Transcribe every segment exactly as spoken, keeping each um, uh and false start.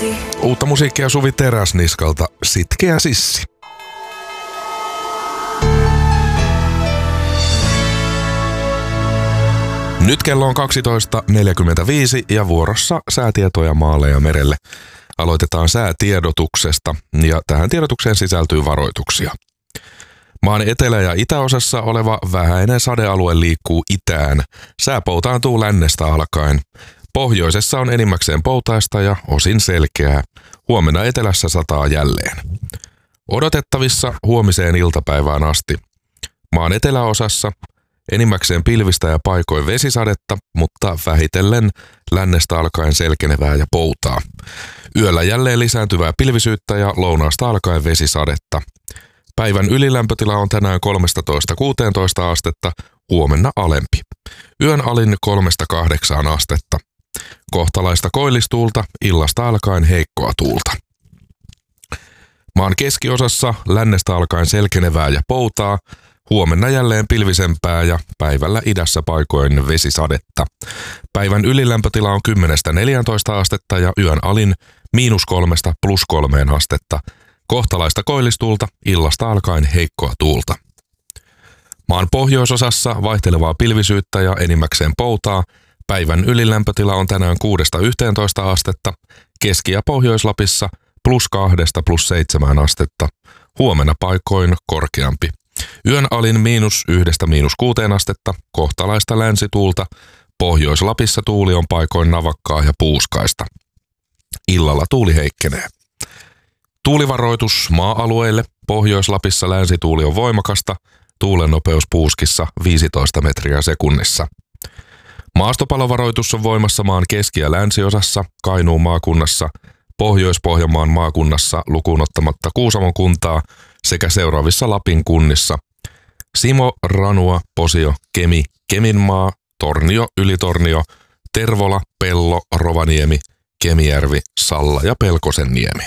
sissi. Uutta musiikkia Suvi Teräsniskalta, Sitkeä sissi. Nyt kello on kaksitoista neljäkymmentäviisi ja vuorossa säätietoja maalle ja merelle. Aloitetaan säätiedotuksesta ja tähän tiedotukseen sisältyy varoituksia. Maan etelä- ja itäosassa oleva vähäinen sadealue liikkuu itään. Sää poutaantuu lännestä alkaen. Pohjoisessa on enimmäkseen poutaista ja osin selkeää. Huomenna etelässä sataa jälleen. Odotettavissa huomiseen iltapäivään asti. Maan eteläosassa enimmäkseen pilvistä ja paikoin vesisadetta, mutta vähitellen lännestä alkaen selkenevää ja poutaa. Yöllä jälleen lisääntyvää pilvisyyttä ja lounaasta alkaen vesisadetta. Päivän ylilämpötila on tänään kolmetoista kuusitoista astetta, huomenna alempi. Yön alin kolmesta kahdeksaan astetta. Kohtalaista koillistuulta, illasta alkaen heikkoa tuulta. Maan keskiosassa lännestä alkaen selkenevää ja poutaa, huomenna jälleen pilvisempää ja päivällä idässä paikoin vesisadetta. Päivän ylilämpötila on kymmenestä neljääntoista astetta ja yön alin miinus kolmesta plus kolmeen astetta. Kohtalaista koillistuulta, illasta alkaen heikkoa tuulta. Maan pohjoisosassa vaihtelevaa pilvisyyttä ja enimmäkseen poutaa. Päivän ylilämpötila on tänään kuudesta yhteentoista astetta. Keski- ja Pohjois-Lapissa plus kahdesta plus seitsemään astetta. Huomenna paikoin korkeampi. Yön alin miinus yhdestä miinus kuuteen astetta. Kohtalaista länsituulta. Pohjois-Lapissa tuuli on paikoin navakkaa ja puuskaista. Illalla tuuli heikkenee. Tuulivaroitus maa-alueille. Pohjois-Lapissa länsituuli on voimakasta. Tuulen nopeus puuskissa viisitoista metriä sekunnissa. Maastopalovaroitus on voimassa maan keski- ja länsiosassa, Kainuun maakunnassa, Pohjois-Pohjanmaan maakunnassa lukuun ottamatta Kuusamon kuntaa sekä seuraavissa Lapin kunnissa. Simo, Ranua, Posio, Kemi, Keminmaa, Tornio, Ylitornio, Tervola, Pello, Rovaniemi, Kemijärvi, Salla ja Pelkosenniemi.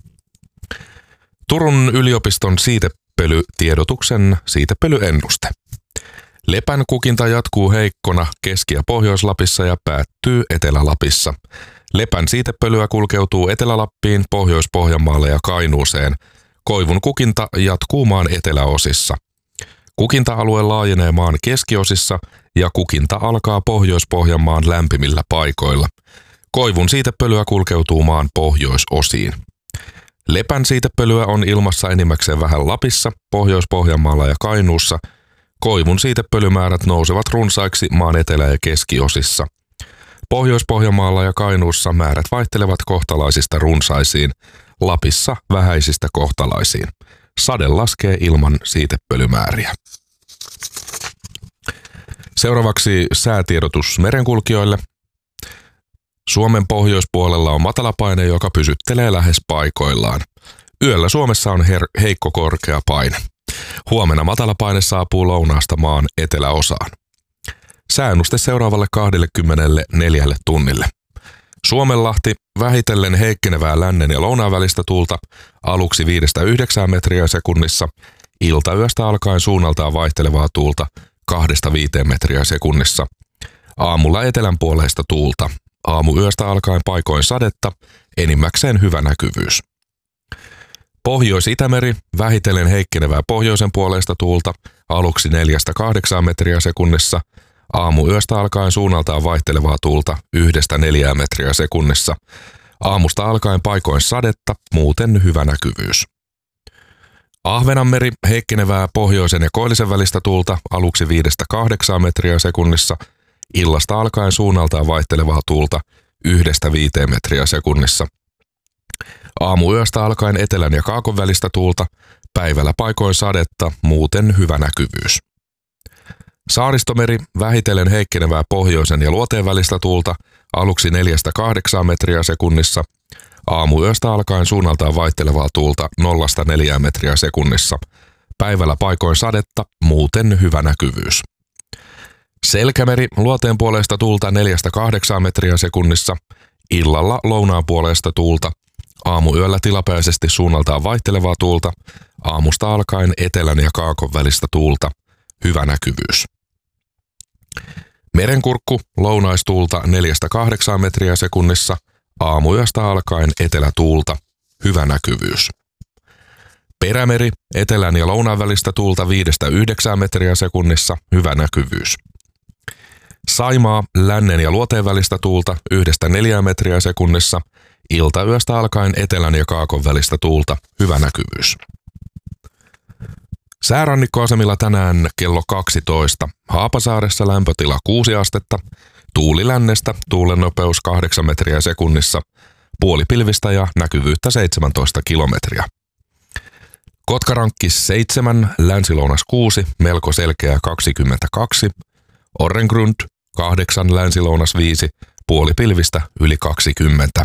Turun yliopiston siitepölytiedotuksen siitepölyennuste. Lepän kukinta jatkuu heikkona Keski- ja Pohjois-Lapissa ja päättyy Etelä-Lapissa. Lepän siitepölyä kulkeutuu Etelä-Lappiin, Pohjois-Pohjanmaalle ja Kainuuseen. Koivun kukinta jatkuu maan eteläosissa. Kukinta-alue laajenee maan keskiosissa ja kukinta alkaa Pohjois-Pohjanmaan lämpimillä paikoilla. Koivun siitepölyä kulkeutuu maan pohjoisosiin. Lepän siitepölyä on ilmassa enimmäkseen vähän Lapissa, Pohjois-Pohjanmaalla ja Kainuussa. Koivun siitepölymäärät nousevat runsaiksi maan etelä- ja keskiosissa. Pohjois-Pohjanmaalla ja Kainuussa määrät vaihtelevat kohtalaisista runsaisiin, Lapissa vähäisistä kohtalaisiin. Sade laskee ilman siitepölymääriä. Seuraavaksi säätiedotus merenkulkijoille. Suomen pohjoispuolella on matalapaine, joka pysyttelee lähes paikoillaan. Yöllä Suomessa on her- heikko korkea paine. Huomenna matalapaine saapuu lounaasta maan eteläosaan. Sääennuste seuraavalle kaksikymmentäneljä tunnille. Suomenlahti vähitellen heikkenevää lännen ja lounaan välistä tuulta aluksi viidestä yhdeksään metriä sekunnissa. Iltayöstä alkaen suunnaltaan vaihtelevaa tuulta kahdesta viiteen metriä sekunnissa. Aamulla etelänpuoleista tuulta. Aamuyöstä alkaen paikoin sadetta, enimmäkseen hyvä näkyvyys. Pohjois-Itämeri vähitellen heikkenevää pohjoisen puoleista tuulta aluksi neljästä kahdeksaan metriä sekunnissa. Aamuyöstä alkaen suunnaltaan vaihtelevaa tuulta yhdestä neljään metriä sekunnissa. Aamusta alkaen paikoin sadetta, muuten hyvä näkyvyys. Ahvenanmeri heikkenevää pohjoisen ja koillisen välistä tuulta aluksi viidestä kahdeksaan metriä sekunnissa. Illasta alkaen suunnaltaan vaihtelevaa tuulta yhdestä viiteen metriä sekunnissa. Aamuyöstä alkaen etelän ja kaakon välistä tuulta, päivällä paikoin sadetta, muuten hyvä näkyvyys. Saaristomeri vähitellen heikkenevää pohjoisen ja luoteen välistä tuulta, aluksi neljästä kahdeksaan metriä sekunnissa. Aamuyöstä alkaen suunnaltaan vaihtelevaa tuulta nollasta neljään metriä sekunnissa. Päivällä paikoin sadetta, muuten hyvä näkyvyys. Selkämeri luoteen puolesta tuulta neljästä kahdeksaan metriä sekunnissa. Illalla lounaan puolesta tuulta. Aamuyöllä tilapäisesti suunnaltaan vaihtelevaa tuulta. Aamusta alkaen etelän ja kaakon välistä tuulta. Hyvä näkyvyys. Merenkurkku lounaistuulta neljästä kahdeksaan metriä sekunnissa. aamuyöstä alkaen etelätuulta, hyvä näkyvyys. Perämeri, etelän ja lounaan välistä tuulta viidestä yhdeksään metriä sekunnissa, hyvä näkyvyys. Saimaa, lännen ja luoteen välistä tuulta yhdestä neljään metriä sekunnissa, iltayöstä alkaen etelän ja kaakon välistä tuulta, hyvä näkyvyys. Säärannikkoasemilla tänään kello kaksitoista. Haapasaaressa lämpötila kuusi astetta, tuuli lännestä, tuulen nopeus kahdeksan metriä sekunnissa, puolipilvistä ja näkyvyyttä seitsemäntoista kilometriä. Kotkarankkis seitsemän, länsilounas kuusi, melko selkeä kaksikymmentäkaksi, Orrengrund kahdeksan, länsilounas viisi, puolipilvistä yli kaksikymmentä.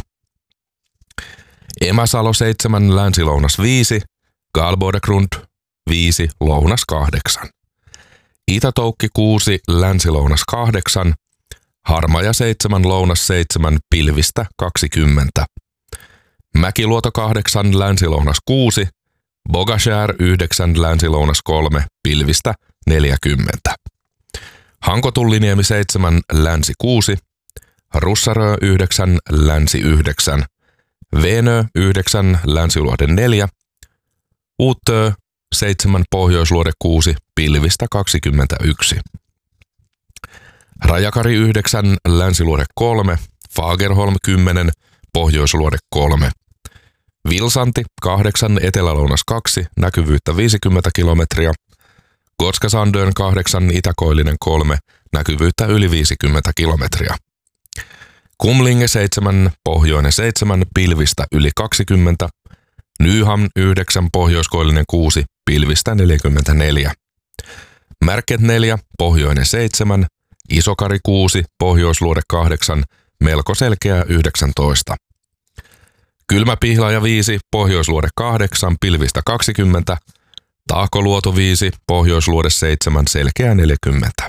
Emäsalo seitsemän, länsilounas viisi, Galbodegrund viisi, lounas kahdeksan. Itätoukki kuusi, länsilounas kahdeksan, Harmaja seitsemän, lounas seitsemän, pilvistä kaksikymmentä. Mäkiluoto kahdeksan, länsilounas kuusi, Bogashär yhdeksän, länsilounas kolme, pilvistä neljäkymmentä. Hankotulliniemi seitsemän, länsi kuusi, Russarö yhdeksän, länsi yhdeksän, Venö yhdeksän, länsiluode neljä, Uutö seitsemän, pohjoisluode kuusi, pilvistä kaksikymmentäyksi. Rajakari yhdeksän, länsiluode kolme, Fagerholm kymmenen, pohjoisluode kolme. Vilsanti kahdeksan, etelälounas kaksi, näkyvyyttä viisikymmentä kilometriä. Gotskasandön kahdeksan, itäkoillinen kolme, näkyvyyttä yli viisikymmentä kilometriä. Kumlinge seitsemän, pohjoinen seitsemän, pilvistä yli kaksikymmentä. Nyham yhdeksän, pohjoiskoillinen kuusi, pilvistä neljäkymmentäneljä. Märket neljä, pohjoinen seitsemän, Isokari kuusi, pohjoisluode kahdeksan, melko selkeä yhdeksäntoista. Kylmäpihlaja viisi, pohjoisluode kahdeksan, pilvistä kaksikymmentä. Tahkoluoto viisi, pohjoisluode seitsemän, selkeä neljäkymmentä.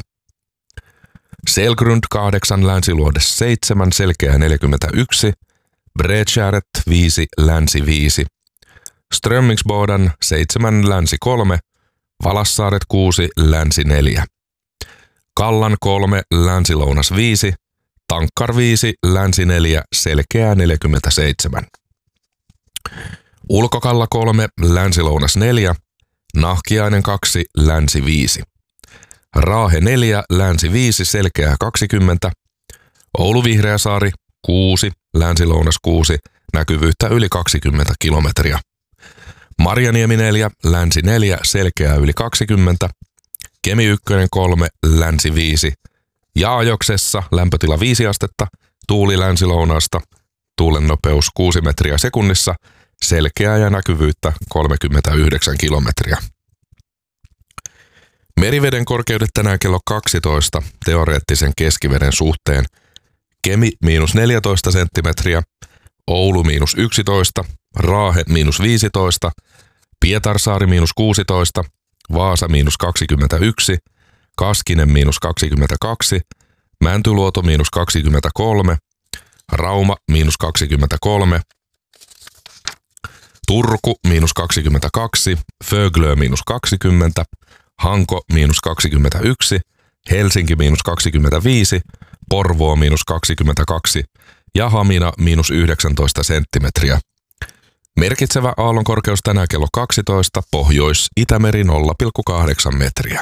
Selgrund kahdeksan, länsiluode seitsemän, selkeä neljäkymmentäyksi. Bredskäret viisi, länsi viisi. Strömmingsboden seitsemän, länsi kolme. Valassaaret kuusi, länsi neljä. Kallan kolme, länsilounas viisi. Tankkar viisi, länsi neljä, selkeää neljäkymmentäseitsemän. Ulkokalla kolme, länsilounas neljä. Nahkiainen kaksi, länsi viisi. Raahe neljä, länsi viisi, selkeää kaksikymmentä. Oulu Vihreäsaari kuusi, länsilounas kuusi, näkyvyyttä yli kaksikymmentä kilometriä. Marjaniemi neljä, länsi neljä, selkeää yli kaksikymmentä. Kemi yksi kolme, länsi viisi. Jaajoksessa lämpötila viisi astetta, tuuli länsilounaasta, tuulen nopeus kuusi metriä sekunnissa, selkeää ja näkyvyyttä kolmekymmentäyhdeksän kilometriä. Meriveden korkeudet tänään kello kaksitoista teoreettisen keskiveden suhteen. Kemi miinus neljätoista senttimetriä, Oulu miinus yksitoista, Raahe miinus viisitoista, Pietarsaari miinus kuusitoista, Vaasa miinus kaksikymmentäyksi, Kaskinen miinus kaksikymmentäkaksi, Mäntyluoto miinus kaksikymmentäkolme, Rauma miinus kaksikymmentäkolme, Turku miinus kaksikymmentäkaksi, Föglö miinus kaksikymmentä, Hanko miinus kaksikymmentäyksi, Helsinki miinus kaksikymmentäviisi, Porvoo miinus kaksikymmentäkaksi ja Hamina miinus yhdeksäntoista senttimetriä. Merkitsevä aallonkorkeus tänään kello kaksitoista, Pohjois-Itämeri nolla pilkku kahdeksan metriä.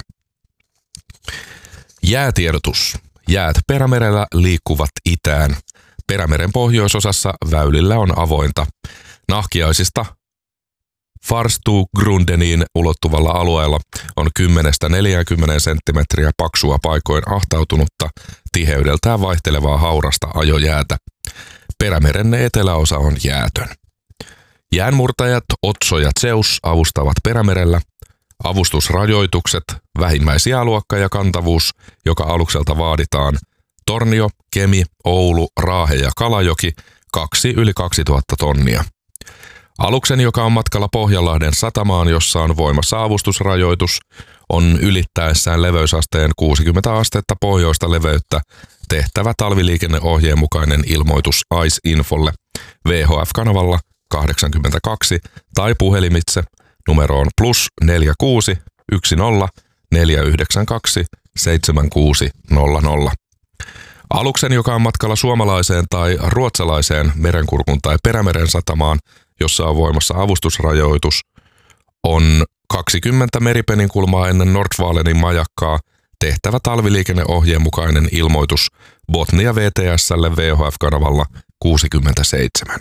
Jäätiedotus. Jäät Perämerellä liikkuvat itään. Perämeren pohjoisosassa väylillä on avointa. Nahkiaisista Farstugrundeniin ulottuvalla alueella on kymmenestä neljäänkymmeneen senttimetriä paksua paikoin ahtautunutta, tiheydeltään vaihtelevaa haurasta ajojäätä. Perämeren eteläosa on jäätön. Jäänmurtajat Otso ja Zeus avustavat Perämerellä. Avustusrajoitukset, vähimmäisjääluokka ja kantavuus, joka alukselta vaaditaan. Tornio, Kemi, Oulu, Raahe ja Kalajoki, kaksi yli kaksituhatta tonnia. Aluksen, joka on matkalla Pohjanlahden satamaan, jossa on voimassa avustusrajoitus, on ylittäessään leveysasteen kuusikymmentä astetta pohjoista leveyttä tehtävä talviliikenneohjeen mukainen ilmoitus Ice Infolle V H F-kanavalla kahdeksankymmentäkaksi tai puhelimitse numeroon plus neljä kuusi yksi nolla neljä yhdeksän kaksi seitsemän kuusi nolla nolla. Aluksen, joka on matkalla suomalaiseen tai ruotsalaiseen merenkurkun tai perämeren satamaan, jossa on voimassa avustusrajoitus, on kaksikymmentä meripeninkulmaa ennen Nordvalenin majakkaa tehtävä talviliikenneohjeen mukainen ilmoitus Botnia V T S:lle V H F-kanavalla kuusikymmentäseitsemän.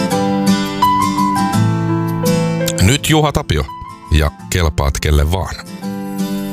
Nyt Juha Tapio ja kelpaat kelle vaan.